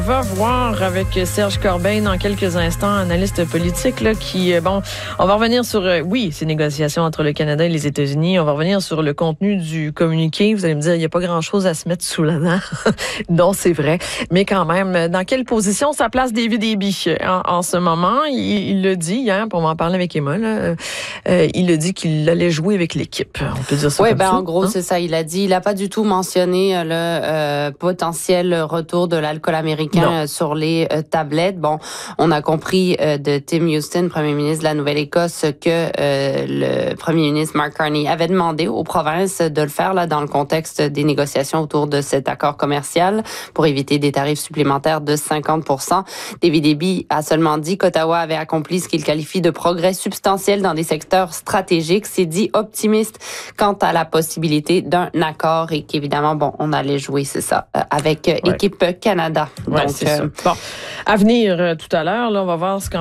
On va voir avec Serge Corbeil dans quelques instants, analyste politique, là, on va revenir sur, ces négociations entre le Canada et les États-Unis. On va revenir sur le contenu du communiqué. Vous allez me dire, il n'y a pas grand-chose à se mettre sous la dent. Non, c'est vrai. Mais quand même, dans quelle position ça place David Eby en ce moment? Il l'a dit hier, pour m'en parler avec Emma, là, il a dit qu'il allait jouer avec l'équipe. On peut dire ça comme ça. En gros, c'est ça. Il a dit, il n'a pas du tout mentionné le potentiel retour de l'alcool américain sur les tablettes. Bon, on a compris de Tim Houston, premier ministre de la Nouvelle-Écosse, que le premier ministre Mark Carney avait demandé aux provinces de le faire là dans le contexte des négociations autour de cet accord commercial pour éviter des tarifs supplémentaires de 50%. David Eby a seulement dit qu'Ottawa avait accompli ce qu'il qualifie de progrès substantiel dans des secteurs stratégiques. C'est dit optimiste quant à la possibilité d'un accord et qu'évidemment, on allait jouer, c'est ça, avec Équipe Canada. Ouais, donc, c'est ça. Bon, à venir tout à l'heure, là, on va voir ce